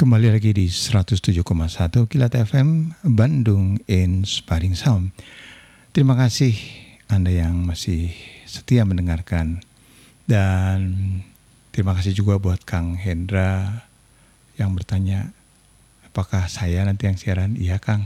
Kembali lagi di 107,1 Kilat FM Bandung Inspiring Sound. Terima kasih Anda yang masih setia mendengarkan. Dan terima kasih juga buat Kang Hendra yang bertanya, apakah saya nanti yang siaran? Iya Kang.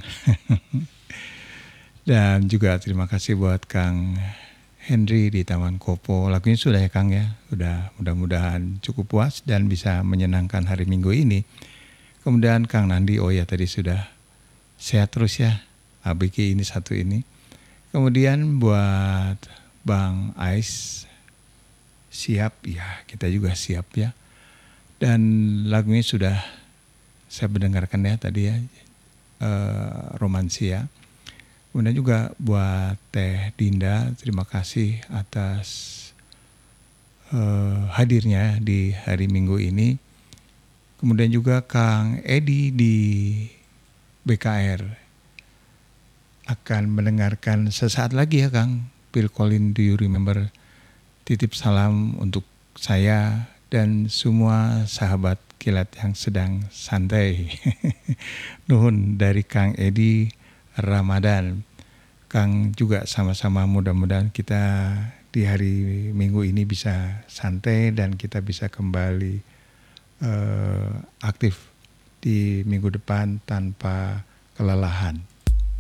Dan juga terima kasih buat Kang Henry di Taman Kopo. Lagunya sudah ya Kang ya. Udah, mudah-mudahan cukup puas dan bisa menyenangkan hari Minggu ini. Kemudian Kang Nandi, oh ya tadi sudah sehat terus ya, ABG ini satu ini. Kemudian buat Bang Ais, siap ya, kita juga siap ya. Dan lagunya sudah saya mendengarkan ya tadi ya, Romansia. Kemudian juga buat Teh Dinda, terima kasih atas hadirnya di hari Minggu ini. Kemudian juga Kang Edi di BKR akan mendengarkan sesaat lagi ya Kang. Phil Collins, Do You Remember? Titip salam untuk saya dan semua sahabat kilat yang sedang santai. Nuhun dari Kang Edi Ramadan. Kang juga sama-sama mudah-mudahan kita di hari Minggu ini bisa santai dan kita bisa kembali aktif di minggu depan tanpa kelelahan.